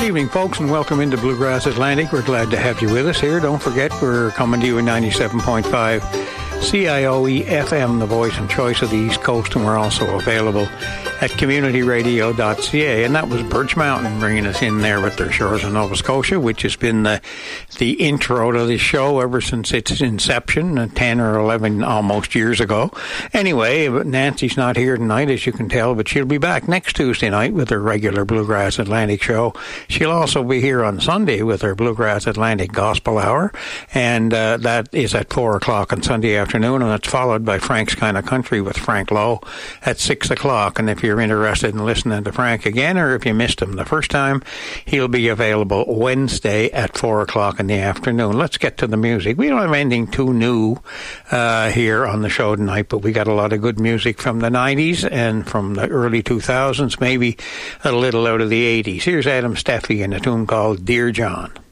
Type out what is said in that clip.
evening, folks, and welcome into Bluegrass Atlantic. We're glad to have you with us here. Don't forget, we're coming to you in 97.5 CIOE FM, the voice and choice of the East Coast, and we're also available at communityradio.ca. And that was Birch Mountain bringing us in there with their Shores of Nova Scotia, which has been the intro to the show ever since its inception, 10 or 11 almost years ago. Anyway, Nancy's not here tonight, as you can tell, but she'll be back next Tuesday night with her regular Bluegrass Atlantic show. She'll also be here on Sunday with her Bluegrass Atlantic Gospel Hour, and that is at 4 o'clock on Sunday afternoon, and it's followed by Frank's Kind of Country with Frank Lowe at 6 o'clock. And if you're interested in listening to Frank again, or if you missed him the first time, he'll be available Wednesday at 4 o'clock in the afternoon. Let's get to the music. We don't have anything too new here on the show tonight, but we got a lot of good music from the 90s and from the early 2000s, maybe a little out of the 80s. Here's Adam Steffi in a tune called Dear John.